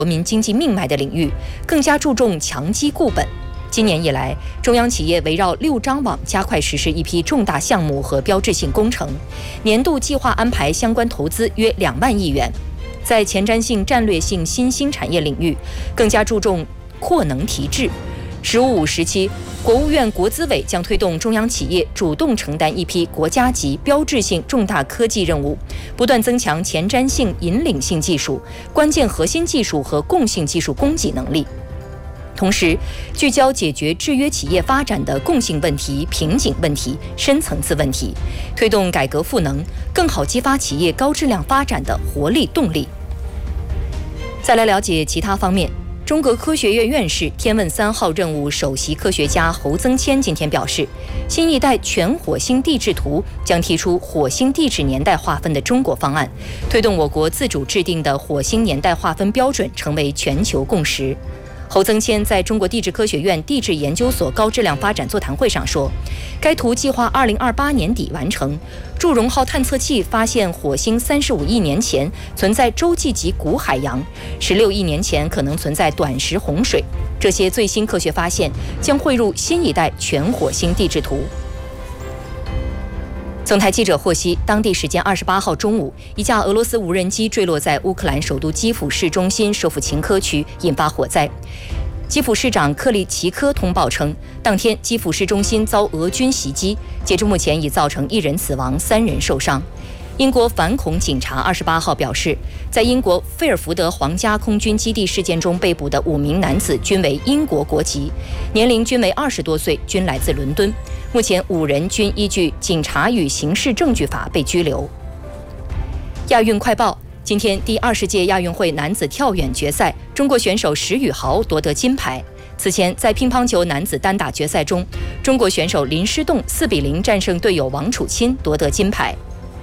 国民经济命脉的领域，更加注重强基固本。今年以来，中央企业围绕6张网加快实施一批重大项目和标志性工程，年度计划安排相关投资约2万亿元。在前瞻性、战略性新兴产业领域，更加注重扩能提质。“15+5”时期，国务院国资委将推动中央企业主动承担一批国家级标志性重大科技任务，不断增强前瞻性、引领性技术、关键核心技术和共性技术供给能力。同时，聚焦解决制约企业发展的共性问题、瓶颈问题、深层次问题，推动改革赋能，更好激发企业高质量发展的活力动力。再来了解其他方面。中国科学院院士、天问3号任务首席科学家侯增谦今天表示，新一代全火星地质图将提出火星地质年代划分的中国方案，推动我国自主制定的火星年代划分标准成为全球共识。侯增谦在中国地质科学院地质研究所高质量发展座谈会上说，该图计划2028年底完成。祝融号探测器发现火星35亿年前存在洲际级古海洋，16亿年前可能存在短时洪水。这些最新科学发现将汇入新一代全火星地质图。总台记者获悉，当地时间28号中午，一架俄罗斯无人机坠落在乌克兰首都基辅市中心舍甫琴科区，引发火灾。基辅市长克里奇科通报称，当天基辅市中心遭俄军袭击，截至目前已造成1人死亡，3人受伤。英国反恐警察28号表示，在英国费尔福德皇家空军基地事件中被捕的5名男子均为英国国籍，年龄均为20多岁，均来自伦敦。目前5人均依据《警察与刑事证据法》被拘留。亚运快报：今天第20届亚运会男子跳远决赛，中国选手石宇豪夺得金牌。此前，在乒乓球男子单打决赛中，中国选手林诗栋4-0战胜队友王楚钦，夺得金牌。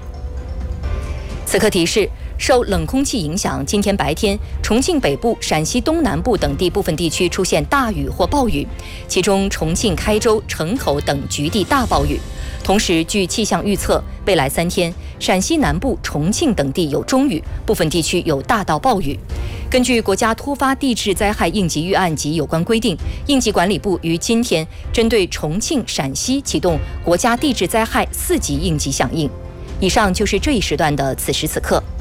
此刻提示：受冷空气影响，今天白天，重庆北部、陕西东南部等地部分地区出现大雨或暴雨，其中重庆、开州、城口等局地大暴雨。同时，据气象预测，未来3天，陕西南部、重庆等地有中雨，部分地区有大到暴雨。根据国家突发地质灾害应急预案及有关规定，应急管理部于今天针对重庆、陕西启动国家地质灾害4级应急响应。以上就是这一时段的此时此刻。